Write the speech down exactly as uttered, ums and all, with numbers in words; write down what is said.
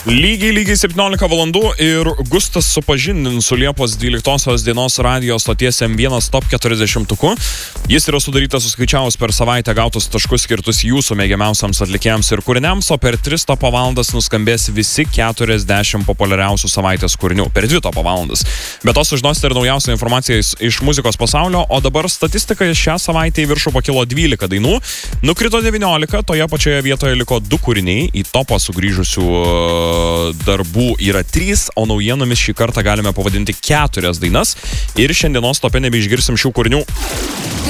Lygiai, lygiai septyniolika valandų ir Gustas supažindins su Liepos dvyliktosios dienos radijo stoties M vienas top keturiasdešimtuku. Jis yra sudarytas suskaičiavus per savaitę gautus taškus skirtus jūsų mėgiamiausiams atlikėjams ir kūriniams, o per tris topo valandas nuskambės visi keturiasdešimt populiariausių savaitės kūrinių. Per dvi topo valandas. Be to sužinosite ir naujausią informaciją iš muzikos pasaulio, o dabar statistika šią savaitę į viršų pakilo dvylika dainų, nukrito devyniolika, toje pačioje vietoje liko du kūriniai, į topą sugrįžusių darbų yra trys, o naujienomis šį kartą galime pavadinti keturias dainas ir šiandienos tope nebeišgirsim šių kūrinių.